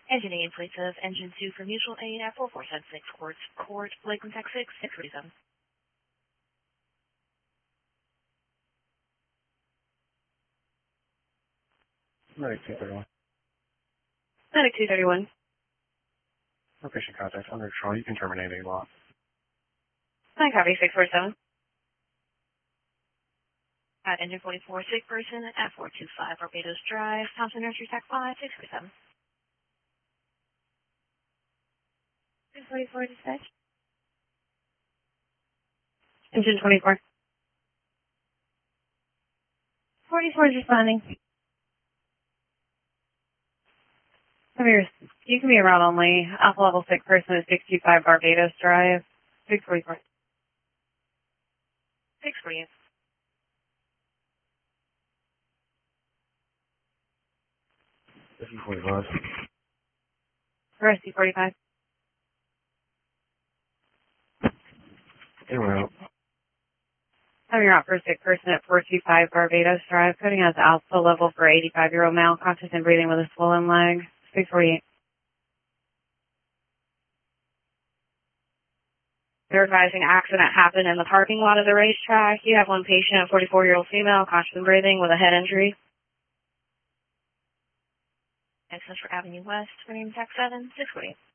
Engine A in place of Engine 2 for Mutual Aid at 4476 Court, Lakeland, Texas, 637. Medic 231. Medic 231. No patient contact under control. You can terminate a loss. I copy 647. At Engine 44, sick person at 425 Barbados Drive, Thompson Nursery Tech 5, 637. 644 dispatch. Engine 24. 44 is responding. Come here. You can be around only. Alpha level sick person at 625 Barbados Drive, 644. 648. This is 45. Rusty 45. Hey, we're out. I'm your out for a sick person at 425 Barbados Drive, coding as alpha level for 85-year-old male, conscious and breathing with a swollen leg, 648. They're advising accident happened in the parking lot of the racetrack. You have one patient, a 44-year-old female, conscious and breathing with a head injury. Access for Avenue West, for name Tech 7, 648.